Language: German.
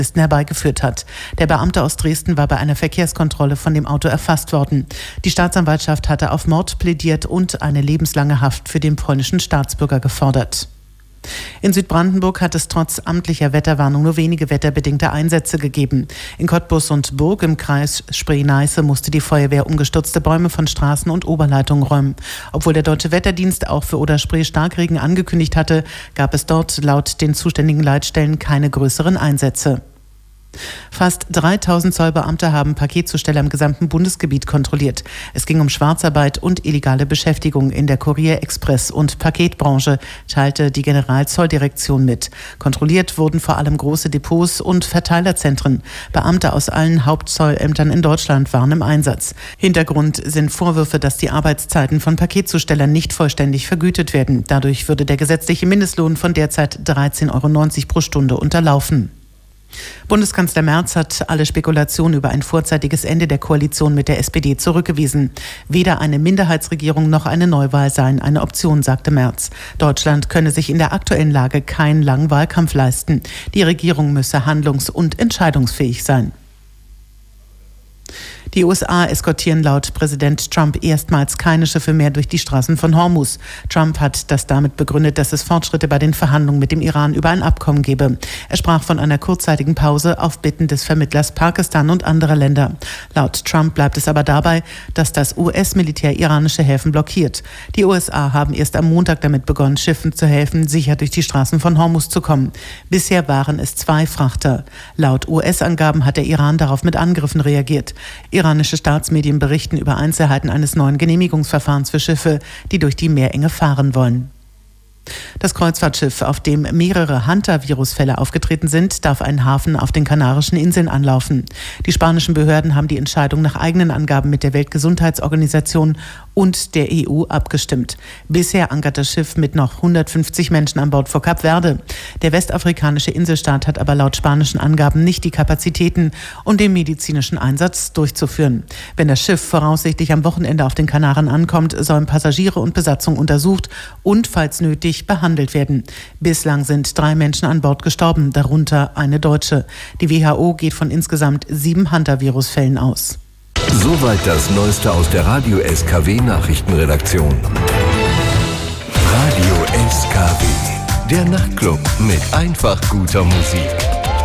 herbeigeführt hat. Der Beamte aus Dresden war bei einer Verkehrskontrolle von dem Auto erfasst worden. Die Staatsanwaltschaft hatte auf Mord plädiert und eine lebenslange Haft für den polnischen Staatsbürger gefordert. In Südbrandenburg hat es trotz amtlicher Wetterwarnung nur wenige wetterbedingte Einsätze gegeben. In Cottbus und Burg im Kreis Spree-Neiße musste die Feuerwehr umgestürzte Bäume von Straßen und Oberleitungen räumen. Obwohl der Deutsche Wetterdienst auch für Oder-Spree Starkregen angekündigt hatte, gab es dort laut den zuständigen Leitstellen keine größeren Einsätze. Fast 3000 Zollbeamte haben Paketzusteller im gesamten Bundesgebiet kontrolliert. Es ging um Schwarzarbeit und illegale Beschäftigung in der Kurier-, Express- und Paketbranche, teilte die Generalzolldirektion mit. Kontrolliert wurden vor allem große Depots und Verteilerzentren. Beamte aus allen Hauptzollämtern in Deutschland waren im Einsatz. Hintergrund sind Vorwürfe, dass die Arbeitszeiten von Paketzustellern nicht vollständig vergütet werden. Dadurch würde der gesetzliche Mindestlohn von derzeit 13,90 € pro Stunde unterlaufen. Bundeskanzler Merz hat alle Spekulationen über ein vorzeitiges Ende der Koalition mit der SPD zurückgewiesen. Weder eine Minderheitsregierung noch eine Neuwahl seien eine Option, sagte Merz. Deutschland könne sich in der aktuellen Lage keinen langen Wahlkampf leisten. Die Regierung müsse handlungs- und entscheidungsfähig sein. Die USA eskortieren laut Präsident Trump erstmals keine Schiffe mehr durch die Straßen von Hormuz. Trump hat das damit begründet, dass es Fortschritte bei den Verhandlungen mit dem Iran über ein Abkommen gebe. Er sprach von einer kurzzeitigen Pause auf Bitten des Vermittlers Pakistan und anderer Länder. Laut Trump bleibt es aber dabei, dass das US-Militär iranische Häfen blockiert. Die USA haben erst am Montag damit begonnen, Schiffen zu helfen, sicher durch die Straßen von Hormuz zu kommen. Bisher waren es 2 Frachter. Laut US-Angaben hat der Iran darauf mit Angriffen reagiert. Iranische Staatsmedien berichten über Einzelheiten eines neuen Genehmigungsverfahrens für Schiffe, die durch die Meerenge fahren wollen. Das Kreuzfahrtschiff, auf dem mehrere Hunter-Virusfälle aufgetreten sind, darf einen Hafen auf den Kanarischen Inseln anlaufen. Die spanischen Behörden haben die Entscheidung nach eigenen Angaben mit der Weltgesundheitsorganisation und der EU abgestimmt. Bisher ankert das Schiff mit noch 150 Menschen an Bord vor Kap Verde. Der westafrikanische Inselstaat hat aber laut spanischen Angaben nicht die Kapazitäten, um den medizinischen Einsatz durchzuführen. Wenn das Schiff voraussichtlich am Wochenende auf den Kanaren ankommt, sollen Passagiere und Besatzung untersucht und, falls nötig, behandelt werden. Bislang sind 3 Menschen an Bord gestorben, darunter eine Deutsche. Die WHO geht von insgesamt 7 Hunter-Virusfällen aus. Soweit das Neueste aus der Radio SKW Nachrichtenredaktion. Radio SKW, der Nachtclub mit einfach guter Musik.